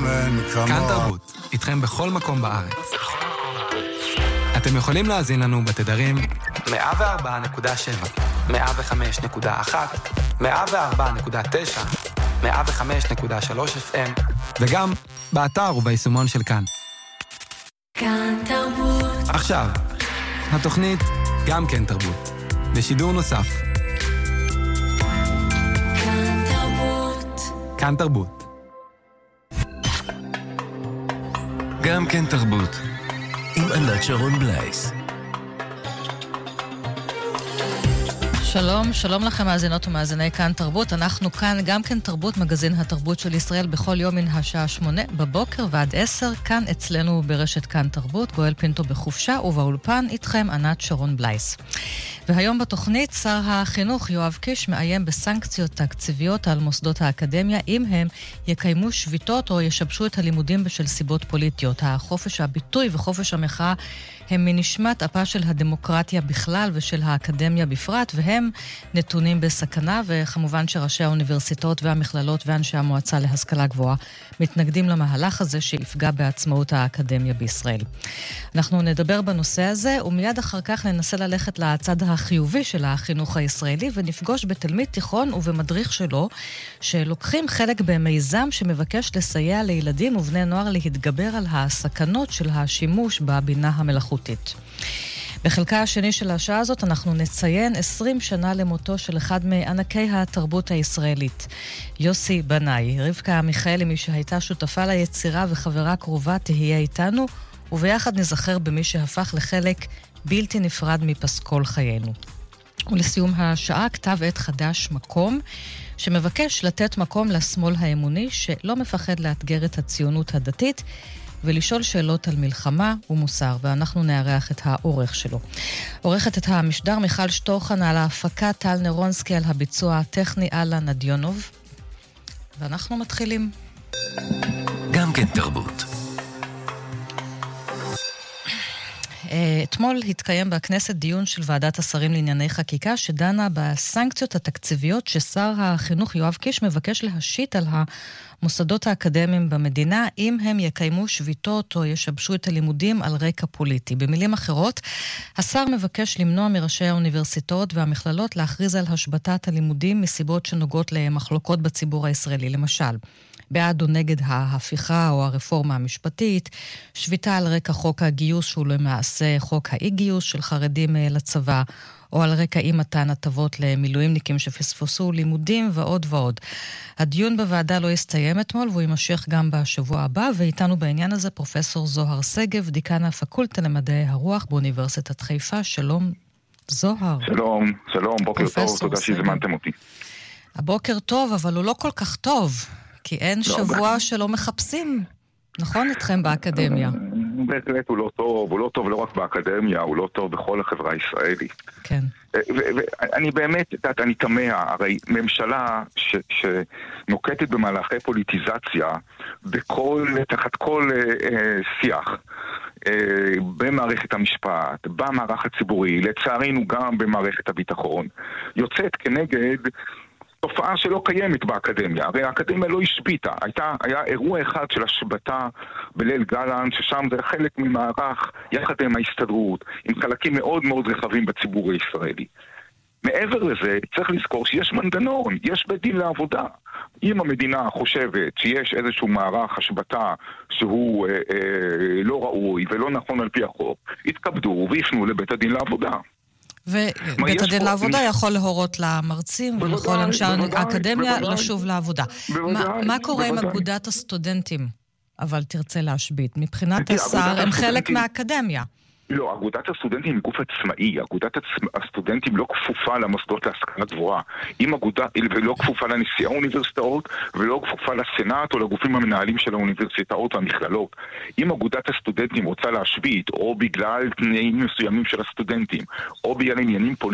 כאן תרבות, איתכם בכל מקום בארץ. אתם יכולים להאזין לנו בתדרים 104.7, 105.1, 104.9, 105.3 FM, וגם באתר וביישומון של כאן. כאן תרבות. עכשיו, התוכנית גם כן תרבות, בשידור נוסף. כאן תרבות. כאן תרבות. גם כן תרבות, עם ענת שרון בלייס. שלום, שלום לכם מאזינות ומאזיני כאן תרבות. אנחנו כאן גם כן תרבות, מגזין התרבות של ישראל, בכל יום מן השעה 8 בבוקר ועד 10, כאן אצלנו ברשת כאן תרבות. גואל פינטו בחופשה ובאולפן איתכם ענת שרון בלייס. והיום בתוכנית שר החינוך יואב קיש מאיים בסנקציות תקציביות על מוסדות האקדמיה אם הם יקיימו שביתות או ישבשו את הלימודים בשל סיבות פוליטיות. החופש הביטוי וחופש המחאה הם מנשמת אפה של הדמוקרטיה בכלל ושל האקדמיה בפרט, והם נתונים בסכנה, וכמובן שראשי האוניברסיטאות והמכללות ואנשי המועצה להשכלה גבוהה מתנגדים למהלך הזה שיפגע בעצמאות האקדמיה בישראל. אנחנו נדבר בנושא הזה, ומיד אחר כך ננסה ללכת לצד החיובי של החינוך הישראלי, ונפגוש בתלמיד תיכון ובמדריך שלו, שלוקחים חלק במיזם שמבקש לסייע לילדים ובני נוער להתגבר על הסכנות של השימוש בבינה המלאכותית. בחלקה השני של השעה הזאת אנחנו נציין 20 שנה למותו של אחד מענקי התרבות הישראלית, יוסי בנאי. רבקה מיכאלי, מי שהייתה שותפה ליצירה וחברה קרובה, תהיה איתנו, וביחד נזכר במי שהפך לחלק בלתי נפרד מפסקול חיינו. ולסיום השעה, כתב עת חדש מקום, שמבקש לתת מקום לשמאל האמוני שלא מפחד לאתגר את הציונות הדתית, ולשאול שאלות על מלחמה ומוסר, ואנחנו נארח את העורך שלו. עורכת את המשדר מיכל שטורחן, על ההפקה טל נרונסקי, על הביצוע הטכני אלה נדיונוב, ואנחנו מתחילים. גם כן תרבות. אתמול התקיים בכנסת דיון של ועדת השרים לענייני חקיקה שדנה בסנקציות התקציביות ששר החינוך יואב קיש מבקש להשית על המוסדות האקדמיים במדינה אם הם יקיימו שביתות או ישבשו את הלימודים על רקע פוליטי. במילים אחרות, השר מבקש למנוע מראשי האוניברסיטאות והמכללות להכריז על השבתת הלימודים מסיבות שנוגעות למחלוקות בציבור הישראלי, למשל בעד או נגד ההפיכה או הרפורמה המשפטית, שביתה על רקע חוק הגיוס שהוא למעשה חוק האי-גיוס של חרדים לצבא, או על רקע אי מתן הטבות למילואימניקים שפספסו לימודים ועוד ועוד. הדיון בוועדה לא הסתיים אתמול והוא יימשך גם בשבוע הבא, ואיתנו בעניין הזה פרופסור זוהר סגב, דיקן הפקולטה למדעי הרוח באוניברסיטת חיפה. שלום זוהר. שלום, שלום, בוקר טוב, תודה שהזמנתם אותי. הבוקר טוב, אבל הוא לא כל כך טוב. כי אין שבוע שלא מחפשים, נכון אתכם באקדמיה? בהחלט הוא לא טוב, הוא לא טוב לא רק באקדמיה, הוא לא טוב בכל החברה הישראלית. כן. ואני באמת, אני תמה, הרי ממשלה שנוקטת במהלכי פוליטיזציה תחת כל שיח במערכת המשפט, במערך הציבורי, לצערנו גם במערכת הביטחון, יוצאת כנגד תופעה שלא קיימת באקדמיה. הרי האקדמיה לא השביתה. היה אירוע אחד של השבתה בליל גלנט, ששם זה חלק ממערך יחד עם ההסתדרות, עם חלקים מאוד מאוד רחבים בציבור הישראלי. מעבר לזה, צריך לזכור שיש מנגנון, יש בית דין לעבודה. אם המדינה חושבת שיש איזשהו מערך השבתה שהוא לא ראוי ולא נכון על פי החוק, יתכבדו ויפנו לבית הדין לעבודה. ובית הדין לעבודה יכול להורות למרצים ולכל אנשי האקדמיה לשוב לעבודה. מה קורה עם אגודת הסטודנטים? אבל תרצה להשבית. מבחינת השר הם חלק מהאקדמיה. לא, אגודת הסטודנטים היא גוף עצמאי. אגודת הסטודנטים לא כפופה למוסדות להשכלה גבוהה. ולא כפופה לנשיאי האוניברסיטאות, ולא כפופה לסנאט או לגופים המנהלים של האוניברסיטאות והמכללות. אם אגודת הסטודנטים רוצה להשבית, או בגלל תנאים מסוימים של הסטודנטים, או בגלל עניינים פוליטיים,